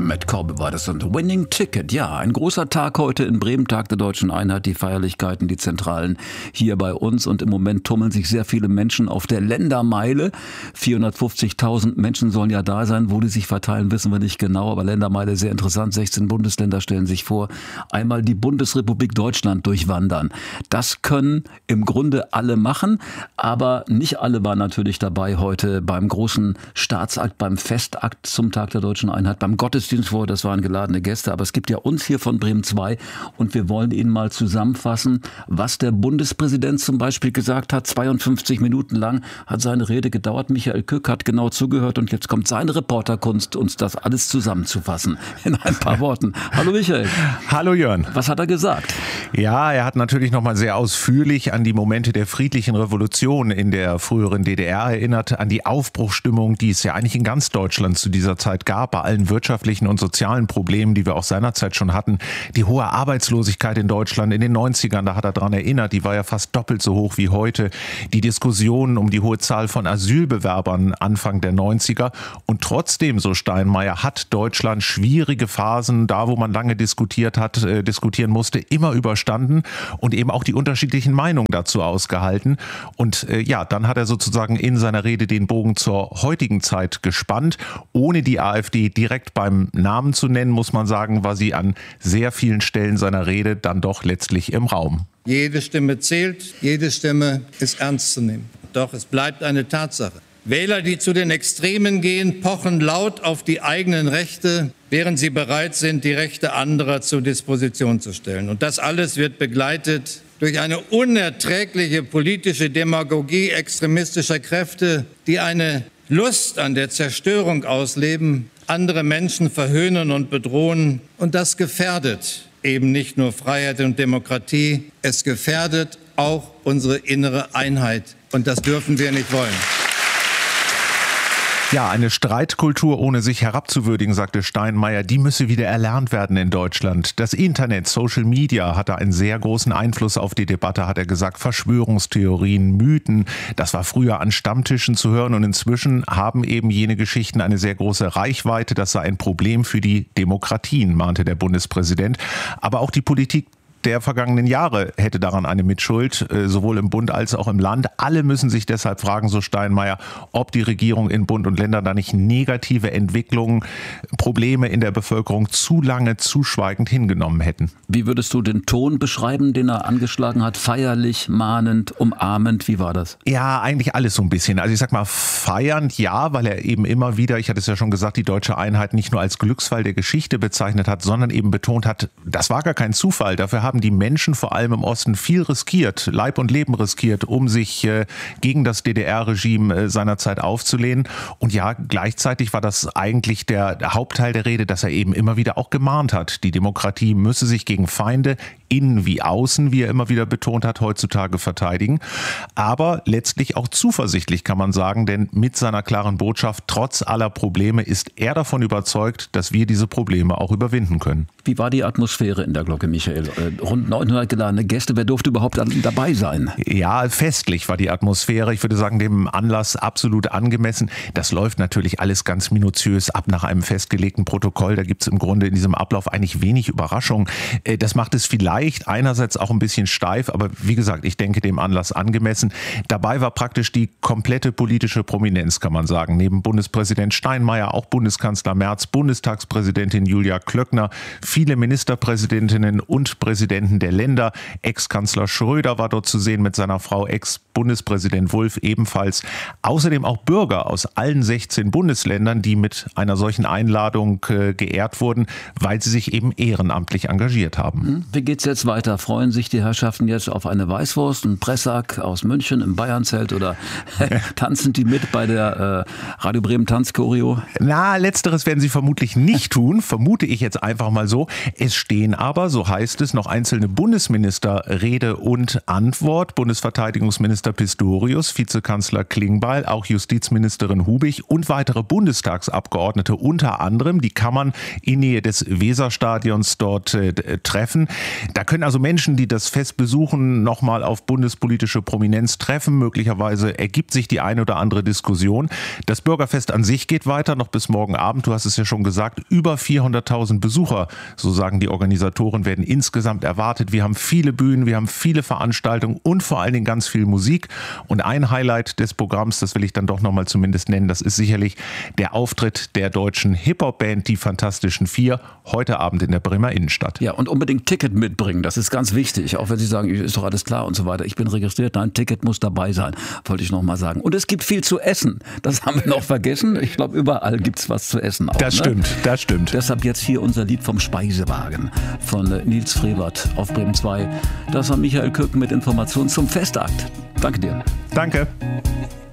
Matt Corby war das und Winning Ticket. Ja, ein großer Tag heute in Bremen, Tag der Deutschen Einheit, die Feierlichkeiten, die Zentralen hier bei uns. Und im Moment tummeln sich sehr viele Menschen auf der Ländermeile. 450.000 Menschen sollen ja da sein. Wo die sich verteilen, wissen wir nicht genau. Aber Ländermeile sehr interessant. 16 Bundesländer stellen sich vor, einmal die Bundesrepublik Deutschland durchwandern. Das können im Grunde alle machen. Aber nicht alle waren natürlich dabei heute beim großen Staatsakt, beim Festakt zum Tag der Deutschen Einheit, beim Gottesdienst vor, das waren geladene Gäste, aber es gibt ja uns hier von Bremen 2 und wir wollen Ihnen mal zusammenfassen, was der Bundespräsident zum Beispiel gesagt hat. 52 Minuten lang hat seine Rede gedauert. Michael Kück hat genau zugehört und jetzt kommt seine Reporterkunst, uns das alles zusammenzufassen in ein paar Worten. Hallo Michael. Hallo Jörn. Was hat er gesagt? Ja, er hat natürlich nochmal sehr ausführlich an die Momente der friedlichen Revolution in der früheren DDR erinnert, an die Aufbruchsstimmung, die es ja eigentlich in ganz Deutschland zu dieser Zeit gab, bei allen wirtschaftlichen und sozialen Problemen, die wir auch seinerzeit schon hatten. Die hohe Arbeitslosigkeit in Deutschland in den 90ern, da hat er daran erinnert, die war ja fast doppelt so hoch wie heute. Die Diskussionen um die hohe Zahl von Asylbewerbern Anfang der 90er. Und trotzdem, so Steinmeier, hat Deutschland schwierige Phasen, da wo man lange diskutieren musste, immer überstanden und eben auch die unterschiedlichen Meinungen dazu ausgehalten. Und dann hat er sozusagen in seiner Rede den Bogen zur heutigen Zeit gespannt. Ohne die AfD direkt beim Namen zu nennen, muss man sagen, war sie an sehr vielen Stellen seiner Rede dann doch letztlich im Raum. Jede Stimme zählt, jede Stimme ist ernst zu nehmen. Doch es bleibt eine Tatsache. Wähler, die zu den Extremen gehen, pochen laut auf die eigenen Rechte, während sie bereit sind, die Rechte anderer zur Disposition zu stellen. Und das alles wird begleitet durch eine unerträgliche politische Demagogie extremistischer Kräfte, die eine Lust an der Zerstörung ausleben, andere Menschen verhöhnen und bedrohen. Und das gefährdet eben nicht nur Freiheit und Demokratie, es gefährdet auch unsere innere Einheit. Und das dürfen wir nicht wollen. Ja, eine Streitkultur ohne sich herabzuwürdigen, sagte Steinmeier, die müsse wieder erlernt werden in Deutschland. Das Internet, Social Media hatte einen sehr großen Einfluss auf die Debatte, hat er gesagt. Verschwörungstheorien, Mythen, das war früher an Stammtischen zu hören und inzwischen haben eben jene Geschichten eine sehr große Reichweite. Das sei ein Problem für die Demokratien, mahnte der Bundespräsident. Aber auch die Politik der vergangenen Jahre hätte daran eine Mitschuld, sowohl im Bund als auch im Land. Alle müssen sich deshalb fragen, so Steinmeier, ob die Regierung in Bund und Ländern da nicht negative Entwicklungen, Probleme in der Bevölkerung zu lange, zu schweigend hingenommen hätten. Wie würdest du den Ton beschreiben, den er angeschlagen hat? Feierlich, mahnend, umarmend, wie war das? Ja, eigentlich alles so ein bisschen. Also ich sag mal feiernd, ja, weil er eben immer wieder, ich hatte es ja schon gesagt, die deutsche Einheit nicht nur als Glücksfall der Geschichte bezeichnet hat, sondern eben betont hat, das war gar kein Zufall. Dafür haben die Menschen vor allem im Osten viel riskiert, Leib und Leben riskiert, um sich gegen das DDR-Regime seinerzeit aufzulehnen. Und ja, gleichzeitig war das eigentlich der Hauptteil der Rede, dass er eben immer wieder auch gemahnt hat. Die Demokratie müsse sich gegen Feinde, innen wie außen, wie er immer wieder betont hat, heutzutage verteidigen. Aber letztlich auch zuversichtlich, kann man sagen, denn mit seiner klaren Botschaft, trotz aller Probleme, ist er davon überzeugt, dass wir diese Probleme auch überwinden können. Wie war die Atmosphäre in der Glocke, Michael? Rund 900 geladene Gäste, wer durfte überhaupt dabei sein? Ja, festlich war die Atmosphäre. Ich würde sagen, dem Anlass absolut angemessen. Das läuft natürlich alles ganz minutiös ab nach einem festgelegten Protokoll. Da gibt es im Grunde in diesem Ablauf eigentlich wenig Überraschung. Das macht es vielleicht einerseits auch ein bisschen steif, aber wie gesagt, ich denke dem Anlass angemessen. Dabei war praktisch die komplette politische Prominenz, kann man sagen. Neben Bundespräsident Steinmeier auch Bundeskanzler Merz, Bundestagspräsidentin Julia Klöckner, viele Ministerpräsidentinnen und Präsidenten der Länder. Ex-Kanzler Schröder war dort zu sehen mit seiner Frau, Ex-Bundespräsident Wulff ebenfalls. Außerdem auch Bürger aus allen 16 Bundesländern, die mit einer solchen Einladung geehrt wurden, weil sie sich eben ehrenamtlich engagiert haben. Wie geht's jetzt weiter? Freuen sich die Herrschaften jetzt auf eine Weißwurst, einen Pressack aus München im Bayernzelt oder tanzen die mit bei der Radio Bremen Tanzchoreo? Na, letzteres werden sie vermutlich nicht tun, vermute ich jetzt einfach mal so. Es stehen aber, so heißt es, noch einzelne Bundesminister Rede und Antwort. Bundesverteidigungsminister Pistorius, Vizekanzler Klingbeil, auch Justizministerin Hubig und weitere Bundestagsabgeordnete, unter anderem. Die kann man in Nähe des Weserstadions dort treffen. Da können also Menschen, die das Fest besuchen, nochmal auf bundespolitische Prominenz treffen. Möglicherweise ergibt sich die eine oder andere Diskussion. Das Bürgerfest an sich geht weiter, noch bis morgen Abend. Du hast es ja schon gesagt, über 400.000 Besucher, so sagen die Organisatoren, werden insgesamt erwartet. Wir haben viele Bühnen, wir haben viele Veranstaltungen und vor allen Dingen ganz viel Musik. Und ein Highlight des Programms, das will ich dann doch nochmal zumindest nennen, das ist sicherlich der Auftritt der deutschen Hip-Hop-Band Die Fantastischen Vier heute Abend in der Bremer Innenstadt. Ja, und unbedingt Ticket mitbringen, das ist ganz wichtig. Auch wenn Sie sagen, ist doch alles klar und so weiter. Ich bin registriert, nein, Ticket muss dabei sein, wollte ich noch mal sagen. Und es gibt viel zu essen, das haben wir noch vergessen. Ich glaube, überall gibt es was zu essen auch. Das stimmt, das stimmt. Deshalb jetzt hier unser Lied vom Speisewagen von Nils Frevert auf Bremen 2. Das war Michael Köcken mit Informationen zum Festakt. Danke dir. Danke.